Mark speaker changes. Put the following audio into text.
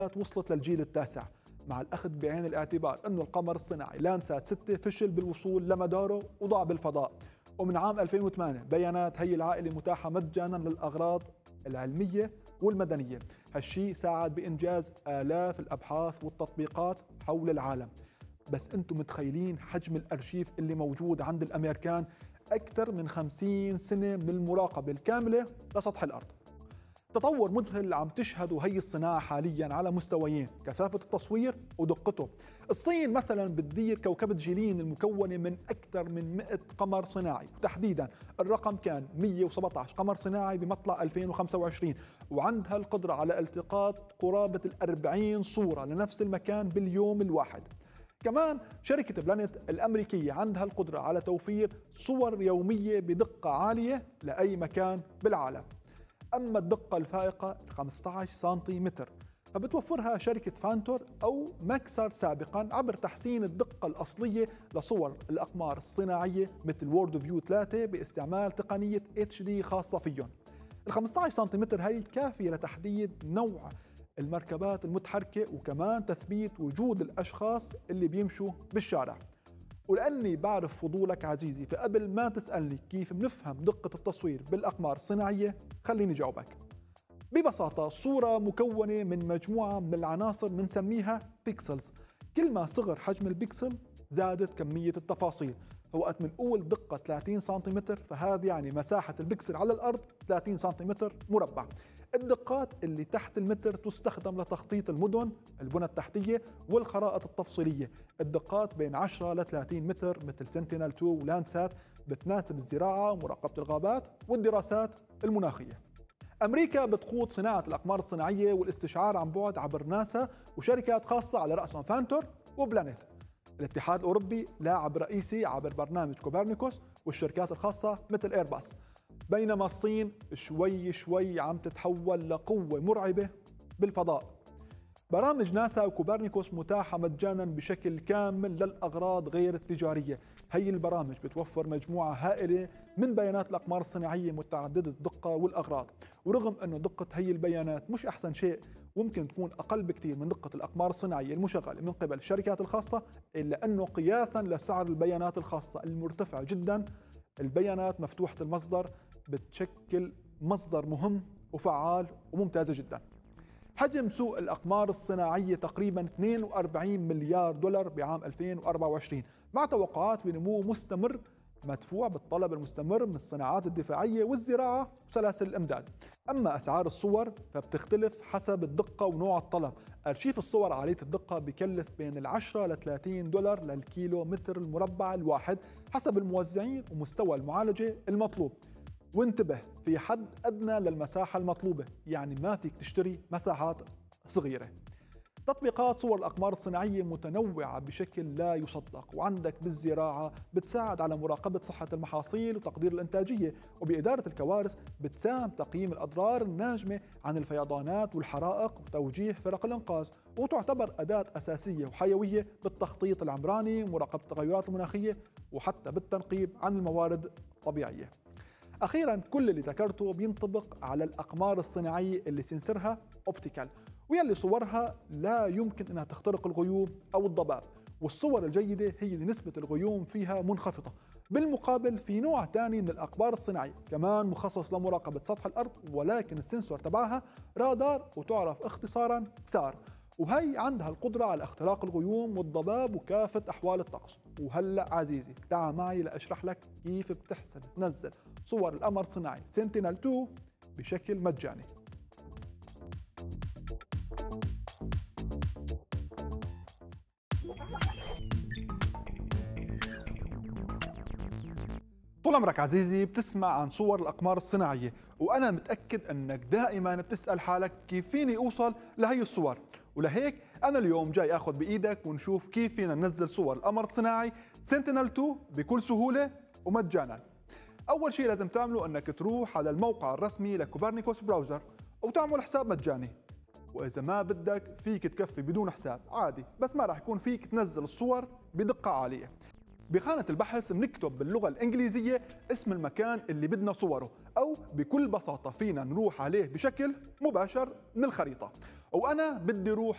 Speaker 1: وصلت للجيل التاسع، مع الأخذ بعين الاعتبار أنه القمر الصناعي لاندسات 6 فشل بالوصول لمداره وضاع بالفضاء. ومن عام 2008 بيانات هي العائلة متاحة مجانا للأغراض العلمية والمدنية. هالشي ساعد بإنجاز آلاف الأبحاث والتطبيقات حول العالم. بس أنتم متخيلين حجم الأرشيف اللي موجود عند الأمريكان؟ أكثر من 50 سنة من المراقبة الكاملة لسطح الأرض. تطور مذهل عم تشهده هي الصناعة حاليا على مستويين: كثافة التصوير ودقته. الصين مثلا بتدير كوكبة جيلين المكونة من أكثر من 100 قمر صناعي، وتحديدا الرقم كان 117 قمر صناعي بمطلع 2025، وعندها القدرة على التقاط قرابة 40 صورة لنفس المكان باليوم الواحد. كمان شركة بلانيت الأمريكية عندها القدرة على توفير صور يومية بدقة عالية لأي مكان بالعالم. أما الدقة الفائقة 15 سنتيمتر فبتوفرها شركة فانتور أو ماكسر سابقا عبر تحسين الدقة الأصلية لصور الأقمار الصناعية مثل وورد فيو 3 باستعمال تقنية HD خاصة فيهم. ال 15 سنتيمتر هي كافية لتحديد نوع المركبات المتحركة وكمان تثبيت وجود الأشخاص اللي بيمشوا بالشارع. ولأني بعرف فضولك عزيزي، فقبل ما تسألني كيف بنفهم دقة التصوير بالأقمار الصناعية خليني جاوبك. ببساطة صورة مكونة من مجموعة من العناصر بنسميها بيكسلز. كل ما صغر حجم البيكسل زادت كمية التفاصيل. فوقت بنقول دقة 30 سنتيمتر فهذا يعني مساحة البكسل على الأرض 30 سنتيمتر مربع. الدقات اللي تحت المتر تستخدم لتخطيط المدن، البنى التحتية والخرائط التفصيلية. الدقات بين 10 ل 30 متر مثل سنتينل 2 ولاندسات بتناسب الزراعة ومراقبة الغابات والدراسات المناخية. أمريكا بتقود صناعة الأقمار الصناعية والاستشعار عن بعد عبر ناسا وشركات خاصة على رأسهم فانتور وبلانيت. الاتحاد الأوروبي لاعب رئيسي عبر برنامج كوبرنيكوس والشركات الخاصة مثل إيرباص. بينما الصين شوي شوي عم تتحول لقوة مرعبة بالفضاء. برامج ناسا وكوبرنيكوس متاحة مجانا بشكل كامل للأغراض غير التجارية. هي البرامج بتوفر مجموعة هائلة من بيانات الأقمار الصناعية متعددة الدقة والأغراض. ورغم أنه دقة هي البيانات مش أحسن شيء، وممكن تكون أقل بكتير من دقة الأقمار الصناعية المشغلة من قبل الشركات الخاصة، إلا أنه قياسا لسعر البيانات الخاصة المرتفع جدا، البيانات مفتوحة المصدر بتشكل مصدر مهم وفعال وممتازة جدا. حجم سوق الأقمار الصناعية تقريبا 42 مليار دولار بعام 2024، مع توقعات بنمو مستمر مدفوع بالطلب المستمر من الصناعات الدفاعية والزراعة وسلاسل الإمداد. أما أسعار الصور فبتختلف حسب الدقة ونوع الطلب. أرشيف الصور عالية الدقة بكلف بين 10 ل 30 دولار للكيلو متر المربع الواحد حسب الموزعين ومستوى المعالجة المطلوب. وانتبه، في حد أدنى للمساحة المطلوبة، يعني ما فيك تشتري مساحات صغيرة. تطبيقات صور الأقمار الصناعية متنوعة بشكل لا يصدق، وعندك بالزراعة بتساعد على مراقبة صحة المحاصيل وتقدير الإنتاجية، وبإدارة الكوارث بتساهم تقييم الأضرار الناجمة عن الفيضانات والحرائق وتوجيه فرق الإنقاذ، وتعتبر أداة أساسية وحيوية بالتخطيط العمراني ومراقبة التغيرات المناخية وحتى بالتنقيب عن الموارد الطبيعية. أخيراً كل اللي ذكرته بينطبق على الأقمار الصناعية اللي سنسرها أوبتيكال، ويلي صورها لا يمكن أنها تخترق الغيوم أو الضباب، والصور الجيدة هي اللي نسبة الغيوم فيها منخفضة. بالمقابل في نوع تاني من الأقمار الصناعية كمان مخصص لمراقبة سطح الأرض، ولكن السنسور تبعها رادار وتعرف اختصاراً سار، وهي عندها القدرة على اختراق الغيوم والضباب وكافة أحوال الطقس. وهلأ عزيزي تعال معي لأشرح لك كيف بتحسن تنزل صور القمر الصناعي سنتينل 2 بشكل مجاني. طول عمرك عزيزي بتسمع عن صور الأقمار الصناعية، وأنا متأكد أنك دائما بتسأل حالك كيف فيني أوصل لهي الصور. ولهيك أنا اليوم جاي أخذ بإيدك ونشوف كيف فينا ننزل صور القمر الصناعي سنتينل 2 بكل سهولة ومجانا. أول شيء لازم تعمله أنك تروح على الموقع الرسمي لكوبرنيكوس براوزر وتعمل حساب مجاني. وإذا ما بدك فيك تكفي بدون حساب عادي، بس ما راح يكون فيك تنزل الصور بدقة عالية. بخانة البحث بنكتب باللغة الإنجليزية اسم المكان اللي بدنا صوره، أو بكل بساطة فينا نروح عليه بشكل مباشر من الخريطة. وأنا بدي روح